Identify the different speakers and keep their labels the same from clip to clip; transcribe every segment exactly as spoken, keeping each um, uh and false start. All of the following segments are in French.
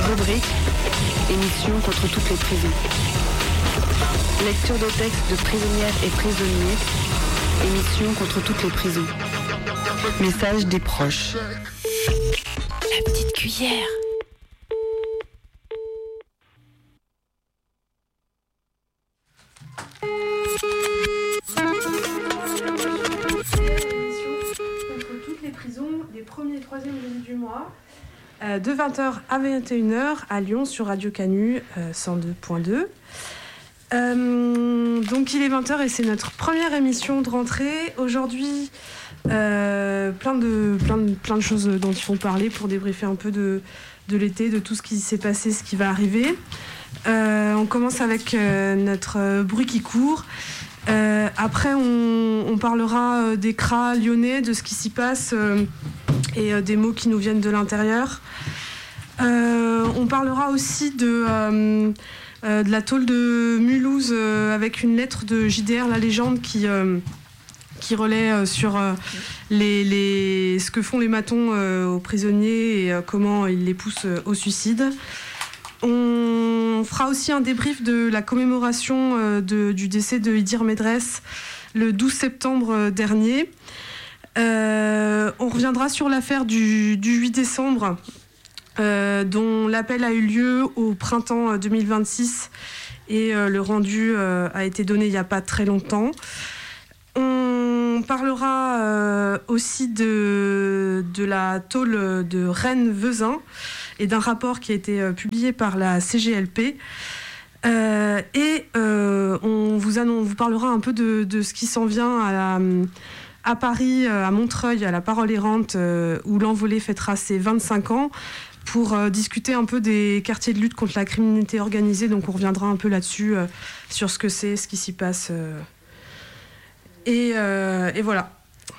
Speaker 1: Rubrique, émission contre toutes les prisons. Lecture de textes de prisonnières et prisonniers, émission contre toutes les prisons. Message des proches.
Speaker 2: La petite cuillère.
Speaker 3: Les premiers et troisième jeudis du mois, euh, de vingt heures à vingt et une heures à Lyon sur Radio Canu euh, cent deux point deux. Euh, donc il est vingt heures et c'est notre première émission de rentrée. Aujourd'hui, euh, plein, de, plein, de, plein de choses dont il faut parler pour débriefer un peu de, de l'été, de tout ce qui s'est passé, ce qui va arriver. Euh, on commence avec euh, notre euh, bruit qui court. Euh, après, on, on parlera euh, des C R A lyonnais, de ce qui s'y passe euh, et euh, des mots qui nous viennent de l'intérieur. Euh, on parlera aussi de, euh, euh, de la tôle de Mulhouse euh, avec une lettre de J D R, la légende, qui, euh, qui relaie euh, sur euh, les, les, ce que font les matons euh, aux prisonniers et euh, comment ils les poussent euh, au suicide. On fera aussi un débrief de la commémoration euh, de, du décès de Idir Medress le douze septembre dernier. Euh, on reviendra sur l'affaire du, du huit décembre, euh, dont l'appel a eu lieu au printemps deux mille vingt-six et euh, le rendu euh, a été donné il n'y a pas très longtemps. On parlera euh, aussi de, de la tôle de Rennes-Vezin et d'un rapport qui a été euh, publié par la C G L P. Euh, et euh, on, vous annon- on vous parlera un peu de, de ce qui s'en vient à, la, à Paris, à Montreuil, à la Parole errante, euh, où l'Envolée fêtera ses vingt-cinq ans, pour euh, discuter un peu des quartiers de lutte contre la criminalité organisée. Donc on reviendra un peu là-dessus, euh, sur ce que c'est, ce qui s'y passe. Euh, et, euh, et voilà.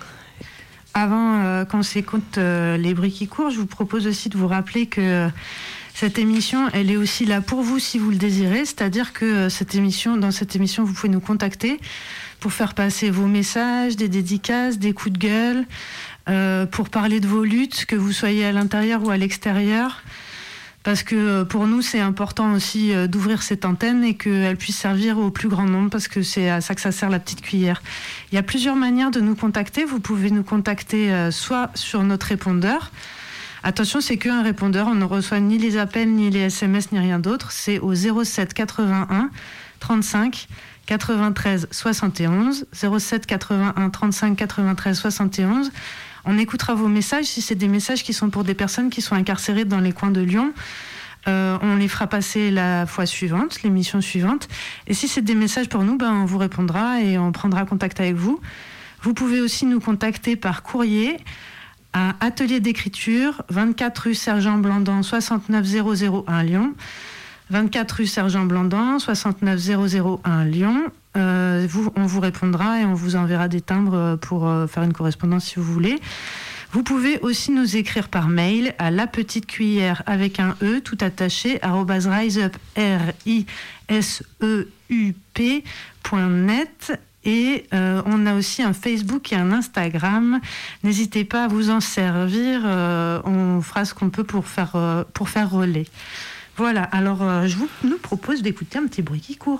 Speaker 4: Avant euh, qu'on s'écoute euh, les bruits qui courent, je vous propose aussi de vous rappeler que euh, cette émission, elle est aussi là pour vous si vous le désirez. C'est-à-dire que euh, cette émission, dans cette émission, vous pouvez nous contacter pour faire passer vos messages, des dédicaces, des coups de gueule, euh, pour parler de vos luttes, que vous soyez à l'intérieur ou à l'extérieur. Parce que pour nous, c'est important aussi d'ouvrir cette antenne et qu'elle puisse servir au plus grand nombre, parce que c'est à ça que ça sert la petite cuillère. Il y a plusieurs manières de nous contacter. Vous pouvez nous contacter soit sur notre répondeur. Attention, c'est qu'un répondeur. On ne reçoit ni les appels, ni les S M S, ni rien d'autre. C'est au zéro sept quatre-vingt-un trente-cinq quatre-vingt-treize soixante et onze. zéro sept quatre-vingt-un trente-cinq quatre-vingt-treize soixante et onze. On écoutera vos messages. Si c'est des messages qui sont pour des personnes qui sont incarcérées dans les coins de Lyon, euh, on les fera passer la fois suivante, l'émission suivante. Et si c'est des messages pour nous, ben, on vous répondra et on prendra contact avec vous. Vous pouvez aussi nous contacter par courrier à Atelier d'écriture, vingt-quatre rue Sergent Blandan, soixante-neuf zéro zéro un Lyon. vingt-quatre rue Sergent Blandan, soixante-neuf zéro zéro un Lyon. Euh, vous, on vous répondra et on vous enverra des timbres pour euh, faire une correspondance si vous voulez. Vous pouvez aussi nous écrire par mail à la petite cuillère avec un E tout attaché arobase riseup r i s e u p point net. Et euh, on a aussi un Facebook et un Instagram. N'hésitez pas à vous en servir. Euh, on fera ce qu'on peut pour faire, euh, pour faire relais. Voilà, alors euh, je vous nous propose d'écouter un petit bruit qui court.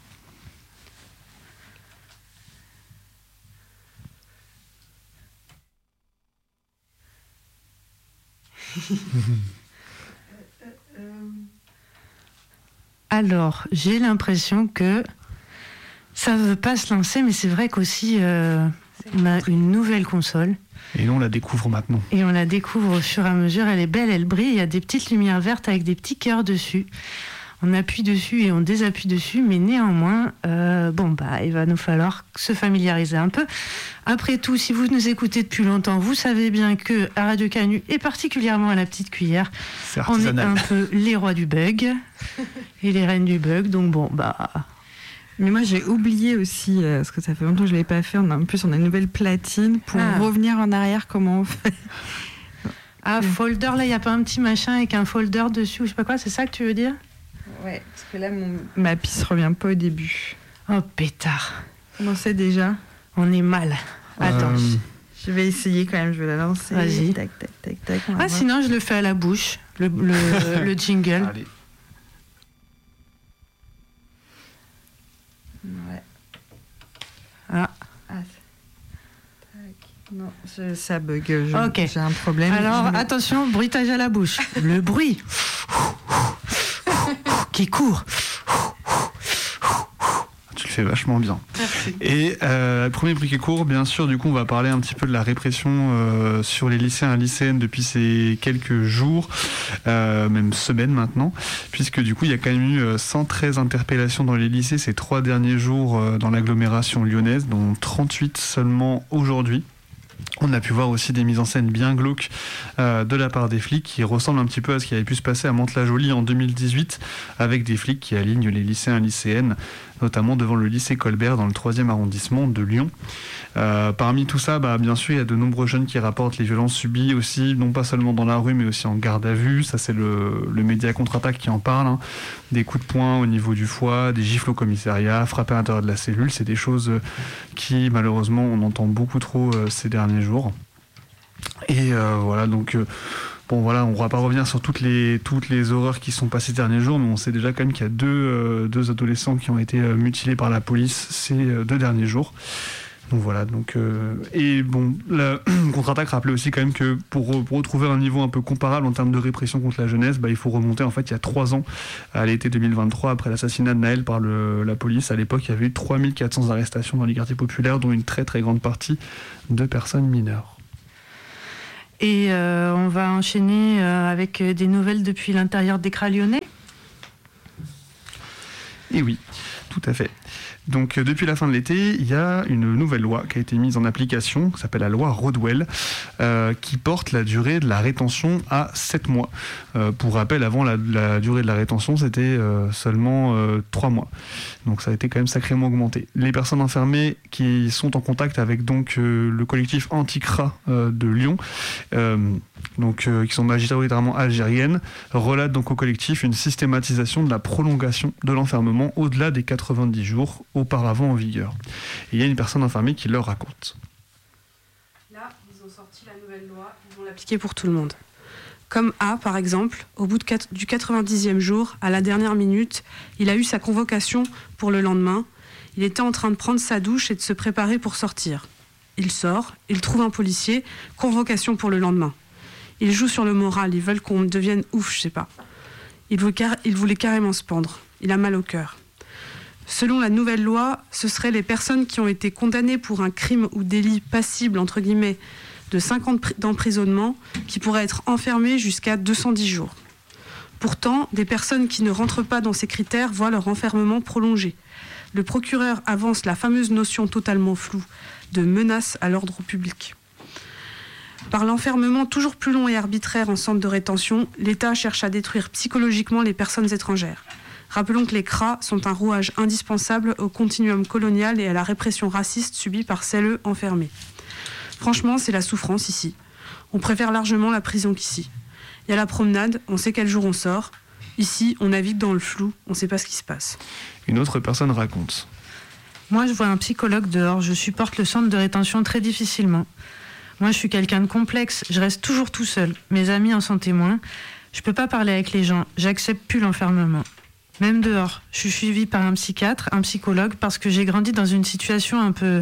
Speaker 4: Alors, j'ai l'impression que ça ne veut pas se lancer, mais c'est vrai qu'aussi, euh, on a une nouvelle console.
Speaker 5: Et nous, on la découvre maintenant.
Speaker 4: Et on la découvre au fur et à mesure. Elle est belle, elle brille. Il y a des petites lumières vertes avec des petits cœurs dessus. On appuie dessus et on désappuie dessus, mais néanmoins, euh, bon, bah, il va nous falloir se familiariser un peu. Après tout, si vous nous écoutez depuis longtemps, vous savez bien que à Radio Canu, et particulièrement à la petite cuillère, on est un peu les rois du bug et les reines du bug. Donc bon, bah...
Speaker 6: Mais moi, j'ai oublié aussi, euh, parce que ça fait longtemps que je ne l'ai pas fait. On a, en plus, on a une nouvelle platine pour ah. revenir en arrière, comment on fait.
Speaker 4: Ah, folder, là, il n'y a pas un petit machin avec un folder dessus, ou je sais pas quoi, c'est ça que tu veux dire ?
Speaker 6: Ouais, parce que là, mon... ma piste revient pas au début.
Speaker 4: Oh, pétard.
Speaker 6: Comment c'est déjà ?
Speaker 4: On est mal. Attends.
Speaker 6: Euh... Je vais essayer quand même, je vais la lancer.
Speaker 4: Vas-y.
Speaker 6: Tac, tac, tac, tac.
Speaker 4: Ah, voir. Sinon, je le fais à la bouche. le, le, le jingle.
Speaker 5: Allez.
Speaker 4: Ouais. Ah.
Speaker 6: ah non, je, ça bug. Je,
Speaker 4: ok.
Speaker 6: J'ai un problème.
Speaker 4: Alors,
Speaker 6: je...
Speaker 4: attention, bruitage à la bouche. Le bruit qui court.
Speaker 5: Tu le fais vachement bien.
Speaker 4: Merci.
Speaker 5: Et euh, premier bruit qui court, bien sûr, du coup, on va parler un petit peu de la répression euh, sur les lycéens et lycéennes depuis ces quelques jours, euh, même semaines maintenant, puisque du coup, il y a quand même eu cent treize interpellations dans les lycées ces trois derniers jours euh, dans l'agglomération lyonnaise, dont trente-huit seulement aujourd'hui. On a pu voir aussi des mises en scène bien glauques euh, de la part des flics qui ressemblent un petit peu à ce qui avait pu se passer à Mantes-la-Jolie en deux mille dix-huit avec des flics qui alignent les lycéens et lycéennes, notamment devant le lycée Colbert dans le troisième arrondissement de Lyon. Euh, parmi tout ça, bah, bien sûr, il y a de nombreux jeunes qui rapportent les violences subies aussi, non pas seulement dans la rue, mais aussi en garde à vue. Ça, c'est le, le média Contre-Attaque qui en parle. Hein. Des coups de poing au niveau du foie, des gifles au commissariat, frapper à l'intérieur de la cellule. C'est des choses qui, malheureusement, on entend beaucoup trop euh, ces derniers jours. Et euh, voilà, donc... Euh, Bon voilà, on ne va pas revenir sur toutes les, toutes les horreurs qui sont passées ces derniers jours, mais on sait déjà quand même qu'il y a deux, euh, deux adolescents qui ont été euh, mutilés par la police ces euh, deux derniers jours. Donc voilà, donc, euh, et bon, la Contre-Attaque rappelait aussi quand même que pour, pour retrouver un niveau un peu comparable en termes de répression contre la jeunesse, bah, il faut remonter en fait il y a trois ans, à l'été deux mille vingt-trois, après l'assassinat de Naël par le, la police. À l'époque, il y avait eu trois mille quatre cents arrestations dans les quartiers populaires, dont une très très grande partie de personnes mineures.
Speaker 4: Et euh, on va enchaîner euh, avec des nouvelles depuis l'intérieur des Crans lyonnais.
Speaker 5: Et oui, tout à fait. Donc, euh, depuis la fin de l'été, il y a une nouvelle loi qui a été mise en application, qui s'appelle la loi Rodwell, euh, qui porte la durée de la rétention à sept mois. Euh, pour rappel, avant, la, la durée de la rétention, c'était euh, seulement euh, trois mois. Donc, ça a été quand même sacrément augmenté. Les personnes enfermées qui sont en contact avec donc, euh, le collectif Anti-Cras euh, de Lyon, euh, donc, euh, qui sont majoritairement algériennes, relatent donc au collectif une systématisation de la prolongation de l'enfermement au-delà des quatre-vingt-dix jours auparavant en vigueur. Et il y a une personne enfermée qui leur raconte.
Speaker 3: Là, ils ont sorti la nouvelle loi, ils vont l'appliquer pour tout le monde. Comme A, par exemple, au bout de quatre, du quatre-vingt-dixième jour, à la dernière minute, il a eu sa convocation pour le lendemain. Il était en train de prendre sa douche et de se préparer pour sortir. Il sort, il trouve un policier, convocation pour le lendemain. Ils jouent sur le moral, ils veulent qu'on devienne ouf, je sais pas. Il voulait, car- il voulait carrément se pendre. Il a mal au cœur. Selon la nouvelle loi, ce seraient les personnes qui ont été condamnées pour un crime ou délit passible, entre guillemets, de cinq ans d'emprisonnement, qui pourraient être enfermées jusqu'à deux cent dix jours. Pourtant, des personnes qui ne rentrent pas dans ces critères voient leur enfermement prolongé. Le procureur avance la fameuse notion totalement floue de menace à l'ordre public. Par l'enfermement toujours plus long et arbitraire en centre de rétention, l'État cherche à détruire psychologiquement les personnes étrangères. Rappelons que les Cras sont un rouage indispensable au continuum colonial et à la répression raciste subie par celles enfermées. Franchement, c'est la souffrance ici. On préfère largement la prison qu'ici. Il y a la promenade, on sait quel jour on sort. Ici, on navigue dans le flou, on ne sait pas ce qui se passe.
Speaker 5: Une autre personne raconte.
Speaker 4: Moi, je vois un psychologue dehors, je supporte le centre de rétention très difficilement. Moi, je suis quelqu'un de complexe, je reste toujours tout seul. Mes amis en sont témoins. Je peux pas parler avec les gens, j'accepte plus l'enfermement. Même dehors, je suis suivie par un psychiatre, un psychologue, parce que j'ai grandi dans une situation un peu...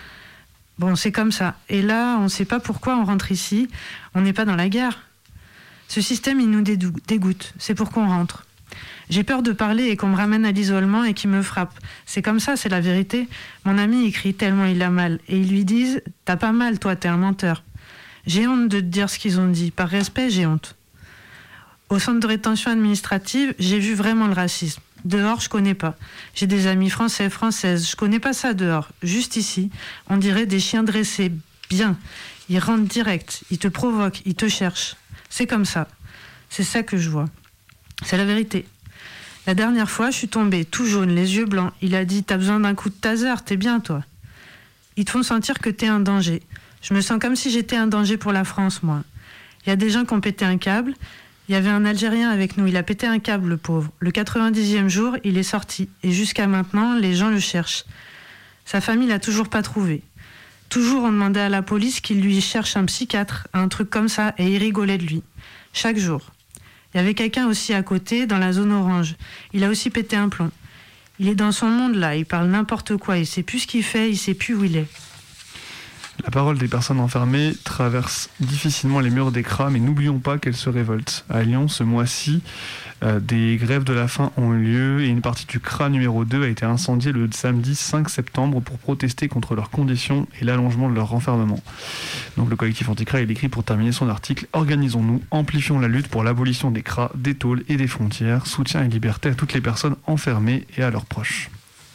Speaker 4: Bon, c'est comme ça. Et là, on ne sait pas pourquoi on rentre ici. On n'est pas dans la guerre. Ce système, il nous dégoûte. C'est pourquoi on rentre. J'ai peur de parler et qu'on me ramène à l'isolement et qu'il me frappe. C'est comme ça, c'est la vérité. Mon ami, il crie tellement il a mal. Et ils lui disent « T'as pas mal, toi, t'es un menteur. » J'ai honte de te dire ce qu'ils ont dit. Par respect, j'ai honte. Au centre de rétention administrative, j'ai vu vraiment le racisme. Dehors, je connais pas. J'ai des amis français, françaises. Je connais pas ça dehors. Juste ici, on dirait des chiens dressés. Bien. Ils rentrent direct. Ils te provoquent. Ils te cherchent. C'est comme ça. C'est ça que je vois. C'est la vérité. La dernière fois, je suis tombée, tout jaune, les yeux blancs. Il a dit « T'as besoin d'un coup de taser, t'es bien, toi ?» Ils te font sentir que t'es un danger. Je me sens comme si j'étais un danger pour la France, moi. Il y a des gens qui ont pété un câble. Il y avait un Algérien avec nous, il a pété un câble, le pauvre. Le quatre-vingt-dixième jour, il est sorti. Et jusqu'à maintenant, les gens le cherchent. Sa famille l'a toujours pas trouvé. Toujours, on demandait à la police qu'il lui cherche un psychiatre, un truc comme ça, et il rigolait de lui. Chaque jour. Il y avait quelqu'un aussi à côté, dans la zone orange. Il a aussi pété un plomb. Il est dans son monde là, il parle n'importe quoi, il sait plus ce qu'il fait, il sait plus où il est.
Speaker 5: La parole des personnes enfermées traverse difficilement les murs des C R A, mais n'oublions pas qu'elles se révoltent. À Lyon, ce mois-ci, euh, des grèves de la faim ont eu lieu et une partie du C R A numéro deux a été incendiée le samedi cinq septembre pour protester contre leurs conditions et l'allongement de leur renfermement. Donc le collectif anti-C R A, il écrit pour terminer son article « Organisons-nous, amplifions la lutte pour l'abolition des C R A, des tôles et des frontières, soutien et liberté à toutes les personnes enfermées et à leurs proches ».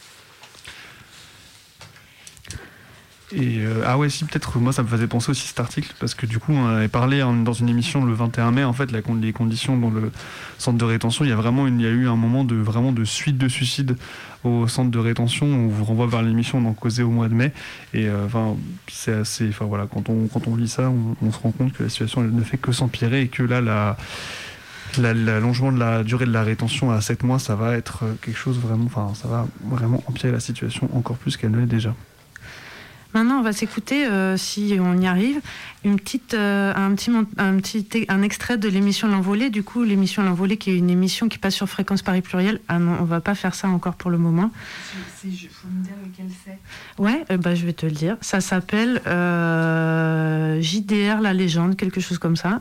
Speaker 5: Et euh, ah ouais, si, peut-être, moi ça me faisait penser aussi cet article, parce que du coup on avait parlé hein, dans une émission le vingt et un mai, en fait, la, les conditions dans le centre de rétention, il y a vraiment une, il y a eu un moment de, vraiment de suite de suicides au centre de rétention. On vous renvoie vers l'émission d'en causer au mois de mai, et enfin euh, c'est assez, enfin voilà, quand on, quand on lit ça, on, on se rend compte que la situation elle ne fait que s'empirer, et que là la La, l'allongement de la durée de la rétention à sept mois, ça va être quelque chose vraiment, enfin, ça va vraiment empirer la situation encore plus qu'elle ne l'est déjà.
Speaker 4: Maintenant, on va s'écouter, euh, si on y arrive, une petite, euh, un, petit, un, petit, un extrait de l'émission L'Envolée. Du coup, l'émission L'Envolée, qui est une émission qui passe sur Fréquence Paris Pluriel. Ah non, on va pas faire ça encore pour le moment.
Speaker 6: Il faut me dire lequel c'est.
Speaker 4: Ouais, euh, bah, je vais te le dire. Ça s'appelle euh, J D R La Légende, quelque chose comme ça.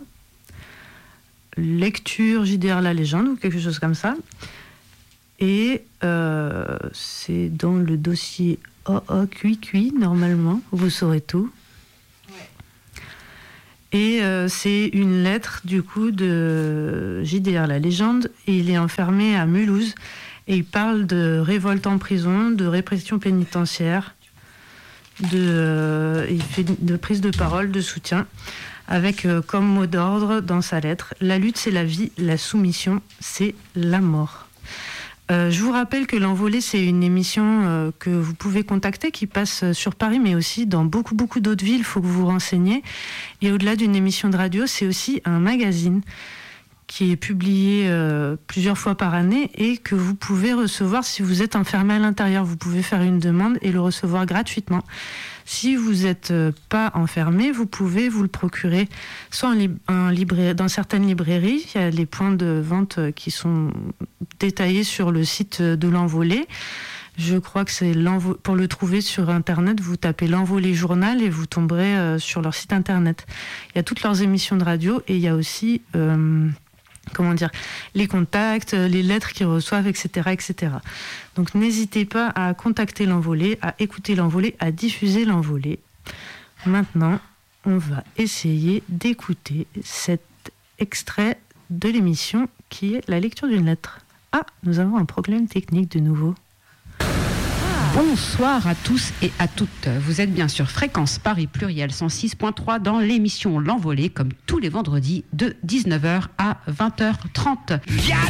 Speaker 4: Lecture J D R La Légende ou quelque chose comme ça. Et euh, c'est dans le dossier Oh oh cui cui, normalement, vous saurez tout. Ouais. Et euh, c'est une lettre du coup de J D R La Légende, et il est enfermé à Mulhouse et il parle de révolte en prison, de répression pénitentiaire, de, euh, il fait de prise de parole, de soutien, avec euh, comme mot d'ordre dans sa lettre: la lutte c'est la vie, la soumission c'est la mort. Euh, je vous rappelle que L'Envolée, c'est une émission euh, que vous pouvez contacter, qui passe sur Paris, mais aussi dans beaucoup, beaucoup d'autres villes. Il faut que vous vous renseigniez. Et au-delà d'une émission de radio, c'est aussi un magazine qui est publié euh, plusieurs fois par année et que vous pouvez recevoir si vous êtes enfermé à l'intérieur. Vous pouvez faire une demande et le recevoir gratuitement. Si vous n'êtes pas enfermé, vous pouvez vous le procurer soit en lib- en librairie, dans certaines librairies. Il y a les points de vente qui sont détaillés sur le site de L'Envolée. Je crois que c'est l'envo- pour le trouver sur Internet, vous tapez L'Envolée Journal et vous tomberez euh, sur leur site Internet. Il y a toutes leurs émissions de radio et il y a aussi... Euh, comment dire, les contacts, les lettres qu'ils reçoivent, et cetera, et cetera. Donc n'hésitez pas à contacter L'Envolée, à écouter L'Envolée, à diffuser L'Envolée. Maintenant, on va essayer d'écouter cet extrait de l'émission qui est la lecture d'une lettre. Ah, nous avons un problème technique de nouveau.
Speaker 2: Bonsoir à tous et à toutes. Vous êtes bien sur Fréquence Paris Pluriel cent six point trois dans l'émission L'Envolée, comme tous les vendredis de dix-neuf heures à vingt heures trente.